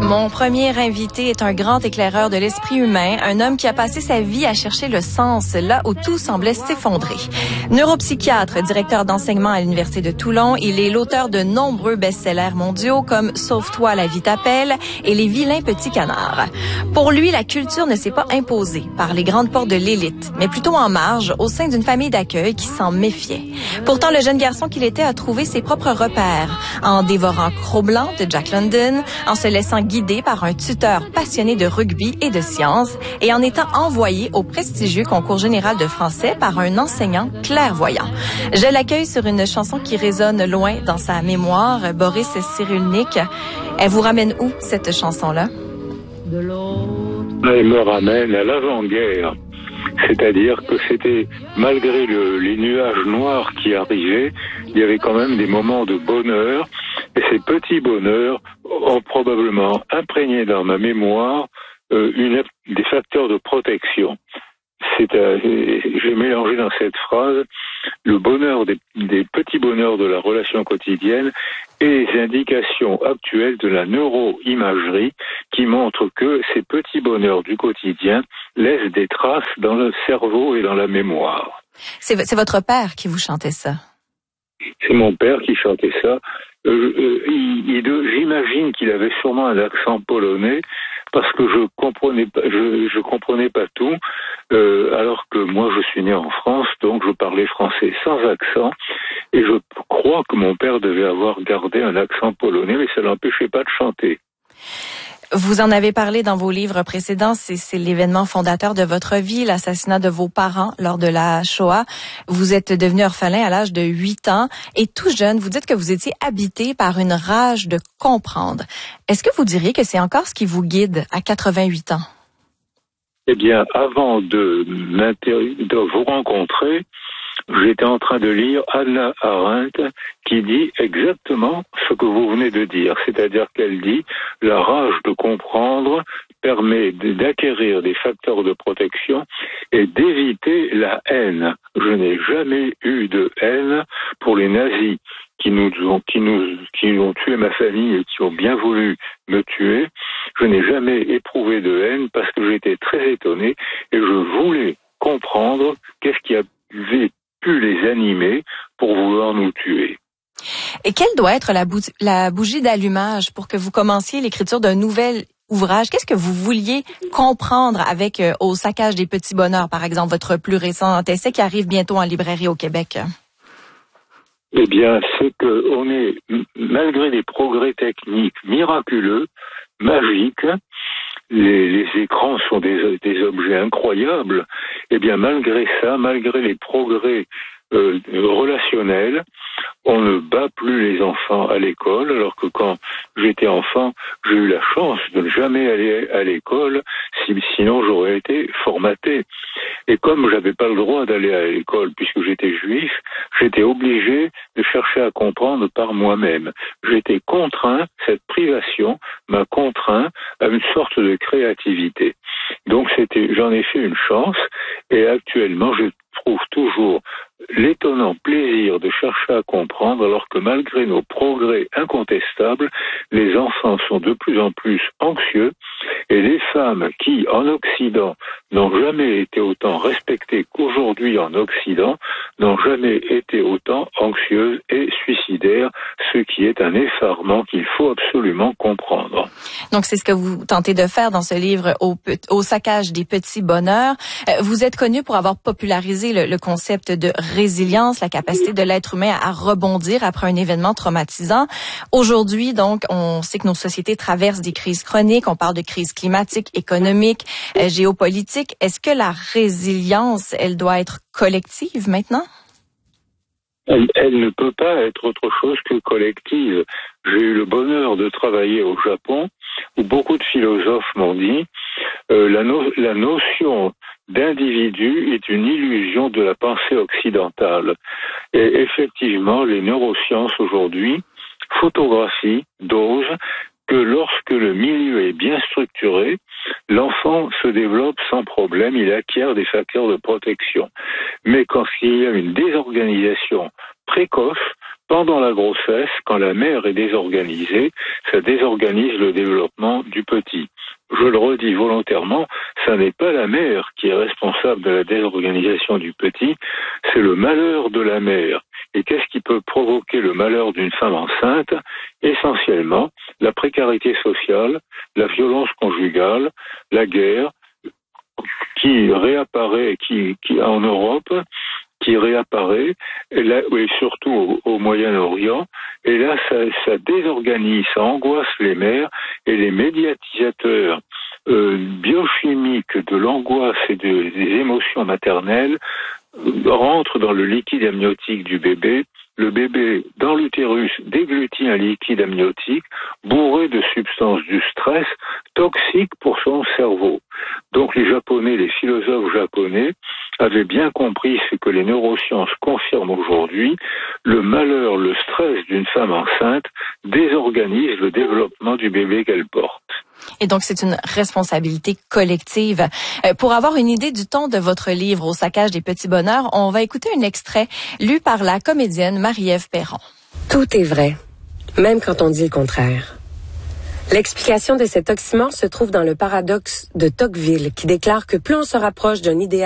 Mon premier invité est un grand éclaireur de l'esprit humain, un homme qui a passé sa vie à chercher le sens là où tout semblait s'effondrer. Neuropsychiatre, directeur d'enseignement à l'Université de Toulon, il est l'auteur de nombreux best-sellers mondiaux comme Sauve-toi, la vie t'appelle et Les vilains petits canards. Pour lui, la culture ne s'est pas imposée par les grandes portes de l'élite, mais plutôt en marge, au sein d'une famille d'accueil qui s'en méfiait. Pourtant, le jeune garçon qu'il était a trouvé ses propres repères en dévorant Cro-Blanc de Jack London, en se laissant guidé par un tuteur passionné de rugby et de sciences et en étant envoyé au prestigieux concours général de français par un enseignant clairvoyant. Je l'accueille sur une chanson qui résonne loin dans sa mémoire, Boris Cyrulnik. Elle vous ramène où, cette chanson-là? Elle me ramène à l'avant-guerre. C'est-à-dire que c'était, malgré les nuages noirs qui arrivaient, il y avait quand même des moments de bonheur. Et ces petits bonheurs ont probablement imprégné dans ma mémoire des facteurs de protection. J'ai mélangé dans cette phrase le bonheur des petits bonheurs de la relation quotidienne et les indications actuelles de la neuroimagerie qui montrent que ces petits bonheurs du quotidien laissent des traces dans le cerveau et dans la mémoire. C'est votre père qui vous chantait ça? C'est mon père qui chantait ça. J'imagine qu'il avait sûrement un accent polonais parce que je comprenais pas tout, alors que moi je suis né en France, donc je parlais français sans accent, et je crois que mon père devait avoir gardé un accent polonais, mais ça l'empêchait pas de chanter. Vous en avez parlé dans vos livres précédents, c'est l'événement fondateur de votre vie, l'assassinat de vos parents lors de la Shoah. Vous êtes devenu orphelin à l'âge de 8 ans et tout jeune, vous dites que vous étiez habité par une rage de comprendre. Est-ce que vous diriez que c'est encore ce qui vous guide à 88 ans? Eh bien, avant de vous rencontrer, j'étais en train de lire Hannah Arendt qui dit exactement ce que vous venez de dire. C'est-à-dire qu'elle dit la rage de comprendre permet d'acquérir des facteurs de protection et d'éviter la haine. Je n'ai jamais eu de haine pour les nazis qui ont tué ma famille et qui ont bien voulu me tuer. Je n'ai jamais éprouvé de haine parce que j'étais très étonné et je voulais comprendre qu'est-ce qui avait pu les animer pour vouloir nous tuer. Et quelle doit être la bougie d'allumage pour que vous commenciez l'écriture d'un nouvel ouvrage? Qu'est-ce que vous vouliez comprendre avec Au saccage des petits bonheurs, par exemple, votre plus récent essai qui arrive bientôt en librairie au Québec? Eh bien, c'est que on est, malgré les progrès techniques miraculeux, magiques, les écrans sont des objets incroyables. Eh bien, malgré ça, malgré les progrès relationnels, on ne bat plus les enfants à l'école, alors que quand j'étais enfant, j'ai eu la chance de ne jamais aller à l'école, sinon j'aurais été formaté. Et comme j'avais pas le droit d'aller à l'école puisque j'étais juif, j'étais obligé de chercher à comprendre par moi-même. J'étais contraint, cette privation m'a contraint à une sorte de créativité. Donc j'en ai fait une chance et actuellement je trouve toujours l'étonnant plaisir de chercher à comprendre alors que malgré nos progrès incontestables, les enfants sont de plus en plus anxieux et les femmes qui, en Occident, n'ont jamais été autant respectées qu'aujourd'hui en Occident, n'ont jamais été autant anxieuses et suicidaires, ce qui est un effarement qu'il faut absolument comprendre. Donc, c'est ce que vous tentez de faire dans ce livre Au saccage des petits bonheurs. Vous êtes connu pour avoir popularisé le concept de résilience, la capacité de l'être humain à rebondir après un événement traumatisant. Aujourd'hui, donc, on sait que nos sociétés traversent des crises chroniques. On parle de crise climatique, économique, géopolitique. Est-ce que la résilience, elle doit être collective maintenant? Elle ne peut pas être autre chose que collective. J'ai eu le bonheur de travailler au Japon, où beaucoup de philosophes m'ont dit la notion d'individu est une illusion de la pensée occidentale. Et effectivement, les neurosciences aujourd'hui photographient, dosent, que lorsque le milieu est bien structuré, l'enfant se développe sans problème, il acquiert des facteurs de protection. Mais quand il y a une désorganisation précoce, pendant la grossesse, quand la mère est désorganisée, ça désorganise le développement du petit. Je le redis volontairement, ça n'est pas la mère qui est responsable de la désorganisation du petit, c'est le malheur de la mère. Et qu'est-ce qui peut provoquer le malheur d'une femme enceinte? Essentiellement, la précarité sociale, la violence conjugale, la guerre, qui réapparaît, qui en Europe, qui réapparaît, et là, et surtout au Moyen-Orient, et là, ça désorganise, ça angoisse les mères, et les médiatisateurs biochimiques de l'angoisse et des émotions maternelles rentrent dans le liquide amniotique du bébé. Le bébé, dans l'utérus, déglutit un liquide amniotique bourré de substances du stress toxiques pour son cerveau. Donc les Japonais, les philosophes japonais avaient bien compris ce que les neurosciences confirment aujourd'hui. Le malheur, le stress d'une femme enceinte désorganise le développement du bébé qu'elle porte. Et donc, c'est une responsabilité collective. Pour avoir une idée du ton de votre livre Au saccage des petits bonheurs, on va écouter un extrait lu par la comédienne Marie-Ève Perron. Tout est vrai, même quand on dit le contraire. L'explication de cet oxymore se trouve dans le paradoxe de Tocqueville, qui déclare que plus on se rapproche d'un idéal